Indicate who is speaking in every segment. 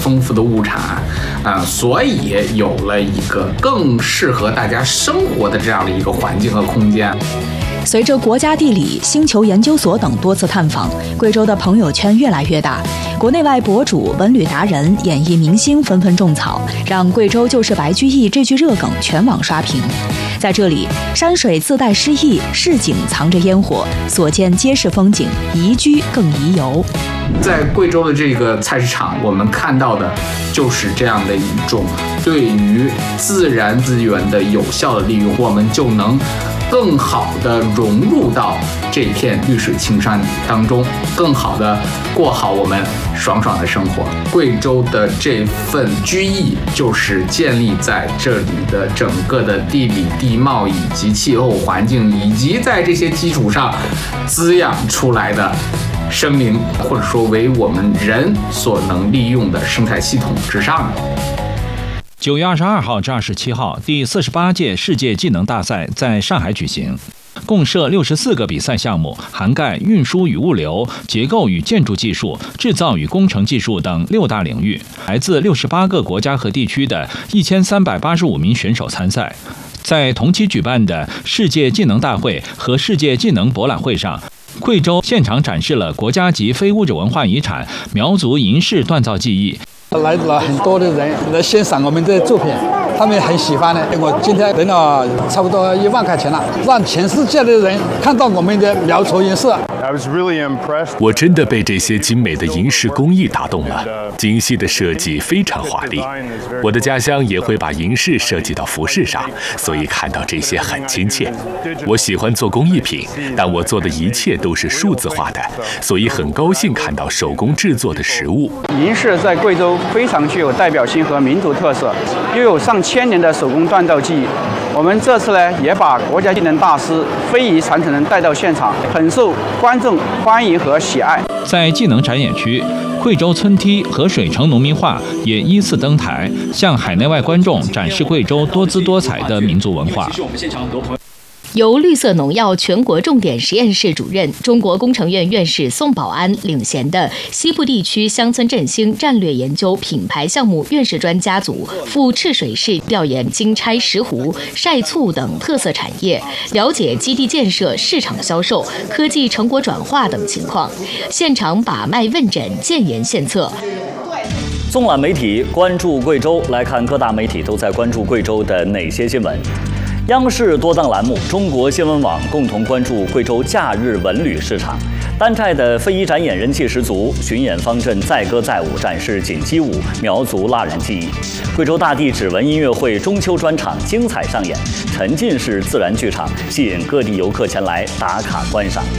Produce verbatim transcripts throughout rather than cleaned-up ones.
Speaker 1: 丰富的物产啊，所以有了一个更适合大家生活的这样的一个环境和空间。
Speaker 2: 随着国家地理、星球研究所等多次探访，贵州的朋友圈越来越大，国内外博主、文旅达人、演艺明星纷纷种草，让贵州就是白居易这句热梗全网刷屏。在这里，山水自带诗意，市井藏着烟火，所见皆是风景，宜居更宜游。
Speaker 1: 在贵州的这个菜市场，我们看到的就是这样的一种对于自然资源的有效的利用，我们就能更好的融入到这片绿水青山当中，更好的过好我们爽爽的生活。贵州的这份居易就是建立在这里的整个的地理地貌以及气候环境，以及在这些基础上滋养出来的生灵，或者说为我们人所能利用的生态系统之上的。
Speaker 3: 九月二十二号至二十七号，第四十八届世界技能大赛在上海举行，共设六十四个比赛项目，涵盖运输与物流、结构与建筑技术、制造与工程技术等六大领域。来自六十八个国家和地区的一千三百八十五名选手参赛。在同期举办的世界技能大会和世界技能博览会上，贵州现场展示了国家级非物质文化遗产苗族银饰锻造技艺。
Speaker 4: 来了很多的人来欣赏我们的作品，他们很喜欢的。我今天挣了差不多一万块钱了，让全世界的人看到我们的苗族银饰。
Speaker 5: 我真的被这些精美的银饰工艺打动了，精细的设计非常华丽。我的家乡也会把银饰设计到服饰上，所以看到这些很亲切。我喜欢做工艺品，但我做的一切都是数字化的，所以很高兴看到手工制作的实物。
Speaker 6: 银饰在贵州非常具有代表性和民族特色，又有上千年的手工锻造技艺。我们这次呢，也把国家技能大师非遗传承人带到现场，很受观众欢迎和喜爱。
Speaker 3: 在技能展演区，贵州村梯和水城农民画也依次登台，向海内外观众展示贵州多姿多彩的民族文化。
Speaker 7: 由绿色农药全国重点实验室主任、中国工程院院士宋保安领衔的西部地区乡村振兴战略研究品牌项目院士专家组赴赤水市调研金钗、石斛、晒醋等特色产业，了解基地建设、市场销售、科技成果转化等情况，现场把脉问诊、建言献策。
Speaker 8: 纵览媒体关注贵州，来看各大媒体都在关注贵州的哪些新闻。央视多档栏目、中国新闻网共同关注贵州假日文旅市场。丹寨的非遗展演人气十足，巡演方阵载歌载舞，展示锦鸡舞、苗族腊人技艺。贵州大地指纹音乐会中秋专场精彩上演，沉浸式自然剧场吸引各地游客前来打卡观赏。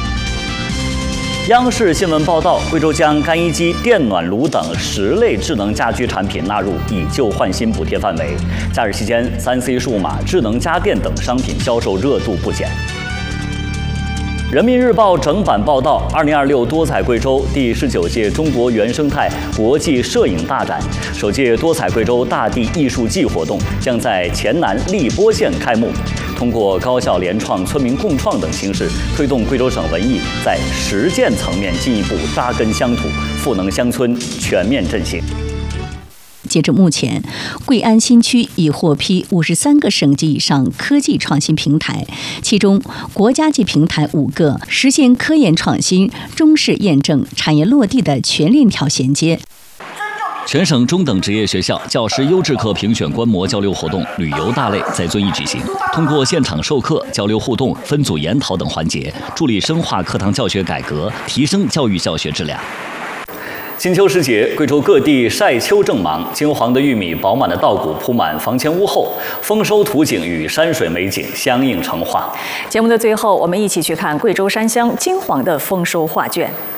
Speaker 8: 央视新闻报道，贵州将干衣机、电暖炉等十类智能家居产品纳入以旧换新补贴范围。假日期间，三 C 数码、智能家电等商品销售热度不减。人民日报整版报道，二零二六多彩贵州第十九届中国原生态国际摄影大展，首届多彩贵州大地艺术季活动将在黔南荔波县开幕。通过高校联创、村民共创等形式，推动贵州省文艺在实践层面进一步扎根乡土，赋能乡村全面振兴。
Speaker 9: 截至目前，贵安新区已获批五十三个省级以上科技创新平台，其中国家级平台五个，实现科研创新、中试验证、产业落地的全链条衔接。
Speaker 8: 全省中等职业学校教师优质课评选观摩交流活动旅游大类在遵义举行，通过现场授课、交流互动、分组研讨等环节，助力深化课堂教学改革，提升教育教学质量。金秋时节，贵州各地晒秋正忙，金黄的玉米、饱满的稻谷铺满房前屋后，丰收图景与山水美景相映成画。
Speaker 10: 节目的最后，我们一起去看贵州山乡金黄的丰收画卷。